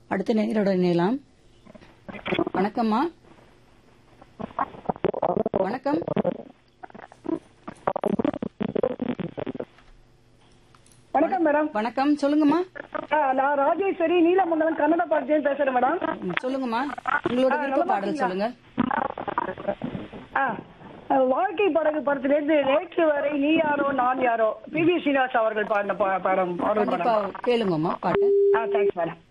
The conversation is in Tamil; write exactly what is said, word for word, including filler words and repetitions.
அடுத்த நேரோட இணையலாம். வணக்கம்மா. வணக்கம். வணக்கம் மேடம். வணக்கம், சொல்லுங்கம்மா. நான் ராஜேஸ்வரி நீலமங்கலம் கன்னட பாரதியம் பேசுறேன் மேடம். சொல்லுங்கம்மா, உங்களோட விருப்ப பாடல் சொல்லுங்க. வாழ்க்கை படகு படத்திலிருந்து நேற்று வரை நீ யாரோ நான் யாரோ பி வி ஸ்ரீனிவாஸ் அவர்கள் பாடின பாடம். கேளுங்கம்மா பாட்டு. Thanks madam.